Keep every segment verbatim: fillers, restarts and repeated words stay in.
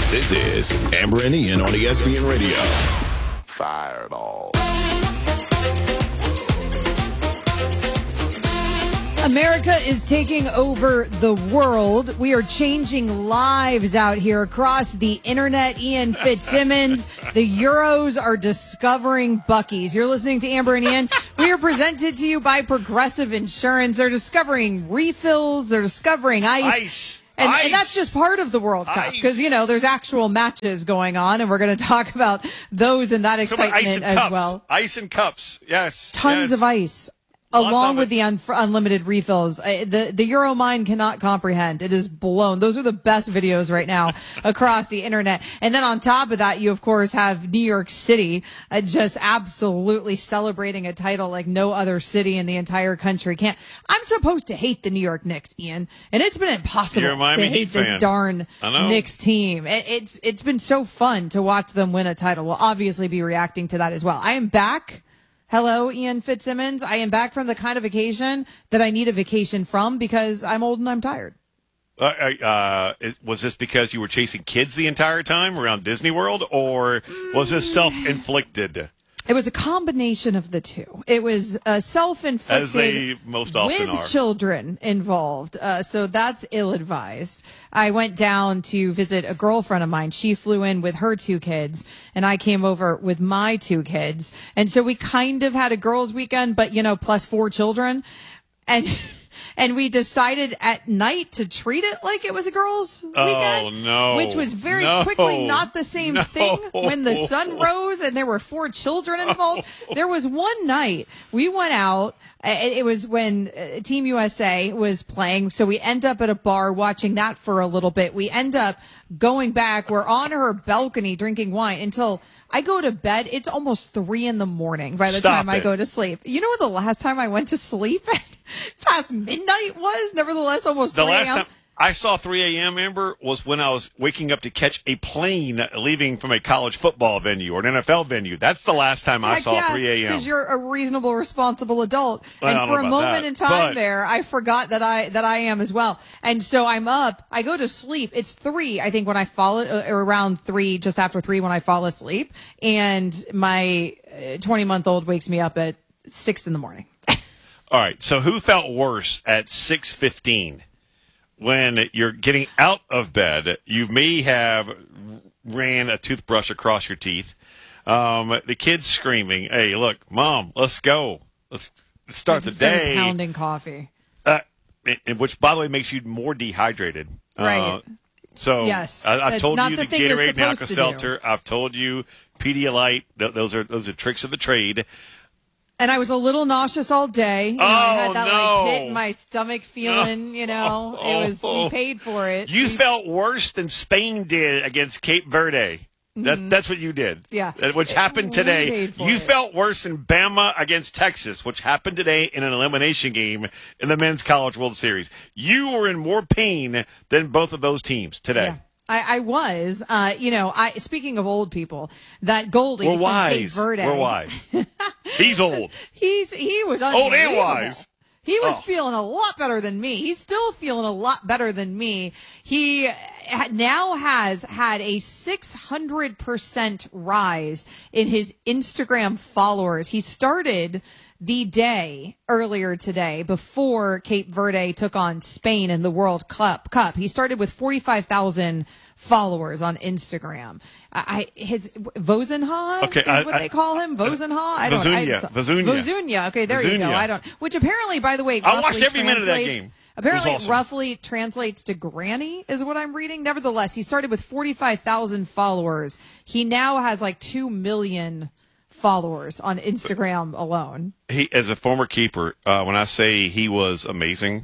This is Amber and Ian on E S P N Radio. Fireball. America is taking over the world. We are changing lives out here across the internet. Ian Fitzsimmons, the Euros are discovering Buc-ee's. You're listening to Amber and Ian. We are presented to you by Progressive Insurance. They're discovering refills. They're discovering ice. Ice. And, Ice. and that's just part of the World Cup because, you know, there's actual matches going on, and we're going to talk about those and that excitement as cups. well. Ice and cups, yes. Tons yes. of ice. Lots Along of with it. the un- unlimited refills. Uh, the the Euro mind cannot comprehend. It is blown. Those are the best videos right now across the internet. And then on top of that, you, of course, have New York City uh, just absolutely celebrating a title like no other city in the entire country can. I'm supposed to hate the New York Knicks, Ian, and it's been impossible You're a Miami to Heat hate this fan. darn I know. Knicks team. It, it's It's been so fun to watch them win a title. We'll obviously be reacting to that as well. I am back. Hello, Ian Fitzsimmons. I am back from the kind of vacation that I need a vacation from because I'm old and I'm tired. Uh, uh, is, was this because you were chasing kids the entire time around Disney World, or was this self-inflicted? It was a combination of the two. It was uh, self-inflicted As they most often with are. children involved. Uh, so that's ill-advised. I went down to visit a girlfriend of mine. She flew in with her two kids, and I came over with my two kids. And so we kind of had a girls' weekend, but, you know, plus four children. And... And we decided at night to treat it like it was a girls' weekend. Oh, no. Which was very No. quickly not the same No. thing when the sun rose and there were four children involved. There was one night we went out. It it was when uh, Team U S A was playing. So we end up at a bar watching that for a little bit. We end up going back. We're on her balcony drinking wine until I go to bed. It's almost three in the morning by the Stop time I it. go to sleep. You know what the last time I went to sleep past midnight was? Nevertheless, almost The three last a.m. time I saw three a.m., Amber, was when I was waking up to catch a plane leaving from a college football venue or an N F L venue. That's the last time I Heck saw yeah, three a.m. Because you're a reasonable, responsible adult. I And don't for know a about moment that, in time but- there, I forgot that I that I am as well. And so I'm up. I go to sleep. It's three, I think, when I fall, uh, or around three, just after three when I fall asleep. And my twenty-month-old wakes me up at six in the morning. All right, so who felt worse at six fifteen? When you're getting out of bed, you may have ran a toothbrush across your teeth. Um, the kid's screaming, "Hey, look, Mom, let's go. Let's start the Instead of day." pounding coffee. Uh, and- which, by the way, makes you more dehydrated. Right. Uh, so Yes, I, I've that's told not you the the thing you're Gatorade and supposed to do. Alka-Seltzer. I've told you Pedialyte. Th- those are those are tricks of the trade. And I was a little nauseous all day. You know, I Oh, had that no. like pit in my stomach feeling, you know. It was we paid for it. You We- felt worse than Spain did against Cape Verde. That, that's what you did. Yeah. Uh, Which happened We today. paid for You it. felt worse than Bama against Texas, which happened today in an elimination game in the Men's College World Series. You were in more pain than both of those teams today. Yeah. I, I was, uh, you know, I, speaking of old people, that Goldie We're from Cape wise. Verde. We're wise. He's old. He's, he was Old and unbelievable. wise. He was Oh. feeling a lot better than me. He's still feeling a lot better than me. He ha- now has had a six hundred percent rise in his Instagram followers. He started the day earlier today before Cape Verde took on Spain in the World Cup. Cup. He started with forty-five thousand followers on Instagram. I his Vozenha Okay, is I- what I- they call him. Vozenha. I don't. I, Vazunia. Vazunia. Vazunia. Okay, there you go. Vazunia. I don't. Which apparently, by the way, I watched roughly every minute of that translates- game. Apparently, It was awesome. roughly translates to granny is what I'm reading. Nevertheless, he started with forty-five thousand followers. He now has like two million followers on Instagram alone. He, as a former keeper, uh, when I say he was amazing,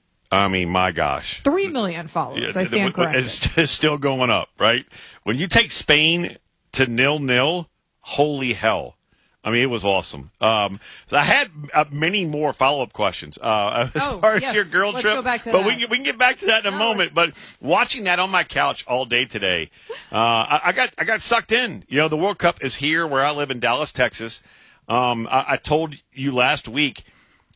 I mean, my gosh. Three million followers. Yeah, I stand corrected. It's, it's still going up, right? When you take Spain to nil-nil, holy hell. I mean, it was awesome. Um, so I had uh, many more follow-up questions uh, as Oh, far as yes. your girl Let's trip. go back to but that. we can, we can get back to that in a No, moment. But watching that on my couch all day today, uh, I, I got I got sucked in. You know, the World Cup is here where I live in Dallas, Texas. Um, I, I told you last week,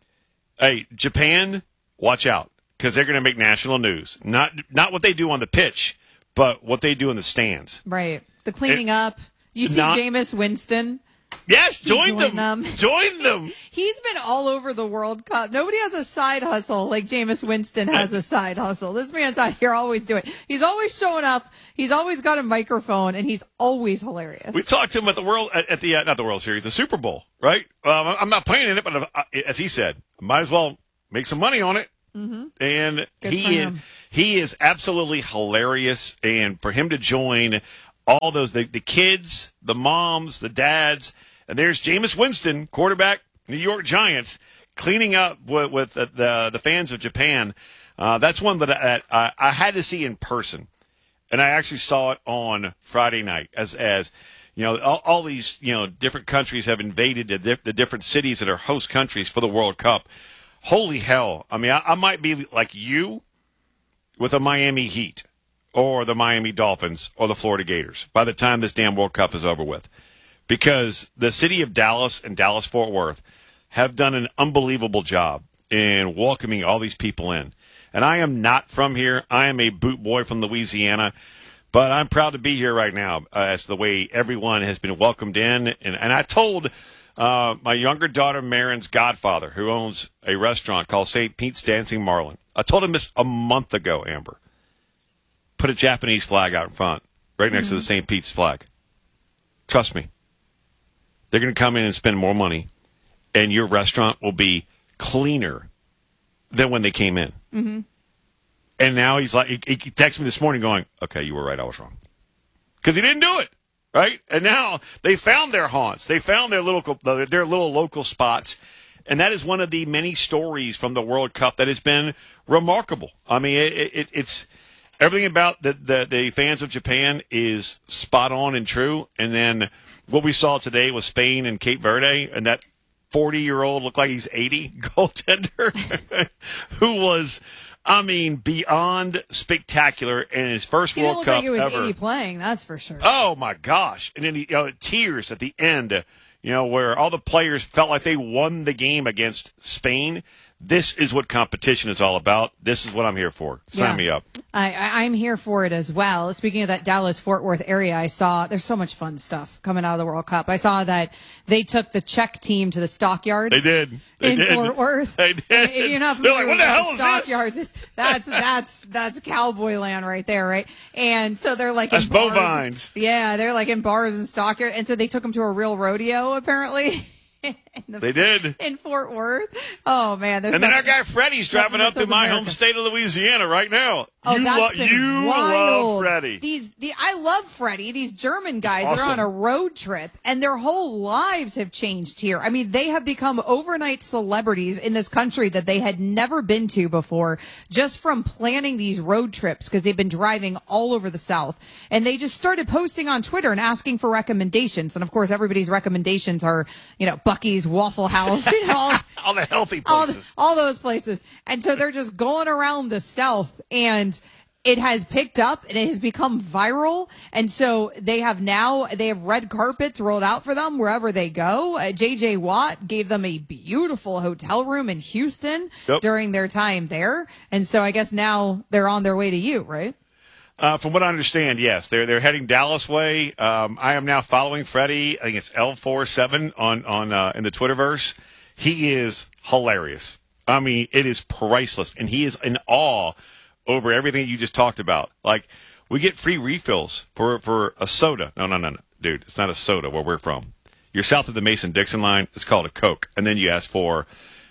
hey, Japan, watch out because they're going to make national news. Not not what they do on the pitch, but what they do in the stands. Right. The cleaning It- up. You see not- Jameis Winston. Yes, He join joined them. them. Join them. He's been all over the World Cup. Nobody has a side hustle like Jameis Winston has a side hustle. This man's out here always doing it. He's always showing up. He's always got a microphone, and he's always hilarious. We talked to him at the World at, at the uh, not the World Series, the Super Bowl, right? Um, I'm not playing in it, but uh, as he said, might as well make some money on it. Mm-hmm. And Good he for is, him. he is absolutely hilarious. And for him to join all those the, the kids, the moms, the dads, and there's Jameis Winston, quarterback, New York Giants, cleaning up with, with the, the the fans of Japan. Uh, that's one that I, I, I had to see in person. And I actually saw it on Friday night as, as you know, all, all these, you know, different countries have invaded the, the different cities that are host countries for the World Cup. Holy hell. I mean, I, I might be like you with the Miami Heat or the Miami Dolphins or the Florida Gators by the time this damn World Cup is over with. Because the city of Dallas and Dallas-Fort Worth have done an unbelievable job in welcoming all these people in. And I am not from here. I am a boot boy from Louisiana. But I'm proud to be here right now uh, as the way everyone has been welcomed in. And, and I told uh, my younger daughter, Marin's godfather, who owns a restaurant called Saint Pete's Dancing Marlin. I told him this a month ago, Amber. Put a Japanese flag out in front, right next mm-hmm. to the Saint Pete's flag. Trust me. They're going to come in and spend more money, and your restaurant will be cleaner than when they came in. Mm-hmm. And now he's like, he, he texted me this morning going, okay, you were right, I was wrong. Because he didn't do it, right? And now they found their haunts. They found their little, their little local spots. And that is one of the many stories from the World Cup that has been remarkable. I mean, it, it, it's everything about the, the, the fans of Japan is spot on and true. And then what we saw today was Spain and Cape Verde, and that forty-year-old looked like he's eighty goaltender who was, I mean, beyond spectacular in his first he World didn't look Cup like he was ever. eighty playing, that's for sure. Oh my gosh! And then he, you know, tears at the end, you know, where all the players felt like they won the game against Spain. This is what competition is all about. This is what I'm here for. Sign Yeah. me up. I, I, I'm here for it as well. Speaking of that Dallas-Fort Worth area, I saw there's so much fun stuff coming out of the World Cup. I saw that they took the Czech team to the Stockyards. They did. They in did. Fort Worth. They did. And if you're not They're familiar like, what the with hell is this? Stockyards, is, that's that's that's cowboy land right there, right? And so they're like That's in bars. bovines. Yeah, they're like in bars and stockyards, and so they took them to a real rodeo apparently. in the, They did. in Fort Worth. Oh man, there's And then our nothing- guy Freddie's driving nothing up that through says my America. home state of Louisiana right now. Oh, you that's lo- been you wild. love Freddie. These, the, I love Freddie. These German guys awesome. are on a road trip, and their whole lives have changed here. I mean, they have become overnight celebrities in this country that they had never been to before, just from planning these road trips because they've been driving all over the South. And they just started posting on Twitter and asking for recommendations. And of course, everybody's recommendations are, you know, Buc-ee's, Waffle House, you know, all, All the healthy all, places. all those places. And so they're just going around the South, and it has picked up and it has become viral. And so they have now, they have red carpets rolled out for them wherever they go. Uh, J J Watt gave them a beautiful hotel room in Houston Yep. during their time there. And so I guess now they're on their way to you, right? Uh, from what I understand, yes, they're they're heading Dallas way. Um, I am now following Freddie. I think it's L forty-seven on on uh, in the Twitterverse. He is hilarious. I mean, it is priceless, and he is in awe over everything you just talked about. Like, we get free refills for for a soda. No, no, no, no, dude, it's not a soda where we're from. You're south of the Mason-Dixon line. It's called a Coke, and then you ask for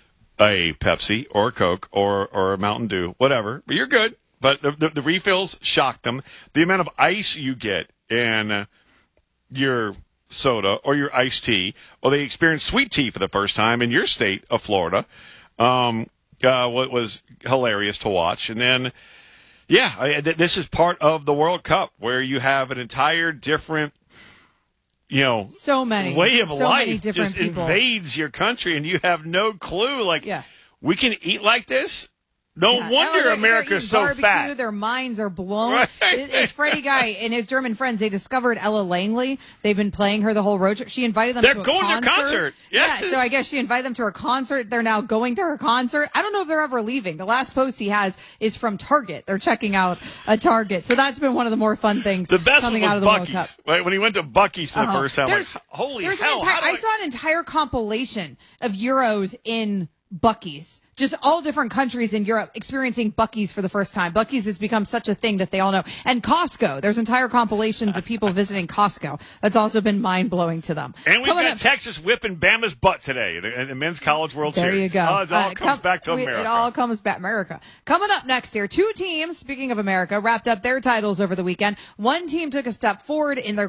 a Pepsi or a Coke or or a Mountain Dew, whatever. But you're good. But the, the, the refills shock them. The amount of ice you get in uh, your soda or your iced tea, or they experience sweet tea for the first time in your state of Florida, um, uh, what was hilarious to watch. And then, yeah, I, th- this is part of the World Cup where you have an entire different, you know, So many. way of so many life different just people. invades your country, and you have no clue. Like, Yeah. we can eat like this. No Yeah. wonder Oh, they're- America's they're so eating fat. barbecue, their minds are blown. Right. It- It's Freddie Guy and his German friends. They discovered Ella Langley. They've been playing her the whole road trip. She invited them They're to a going to concert. their concert. Yes. Yeah, so I guess she invited them to her concert. They're now going to her concert. I don't know if they're ever leaving. The last post he has is from Target. They're checking out a Target. So that's been one of the more fun things The best coming one was out of the World Cup. Buc-ee's. Right? When he went to Buc-ee's for the Uh-huh. first time, There's- like, holy there's hell. An entire, how do I saw an entire compilation of Euros in Buc-ee's. Just all different countries in Europe experiencing Buc-ee's for the first time. Buc-ee's has become such a thing that they all know. And Costco. There's entire compilations of people visiting Costco. That's also been mind-blowing to them. And we've Coming got up- Texas whipping Bama's butt today in the, in the Men's College World There Series. you go. Oh, it all Uh, comes come- back to we- America. It all comes back America. Coming up next here, two teams, speaking of America, wrapped up their titles over the weekend. One team took a step forward in their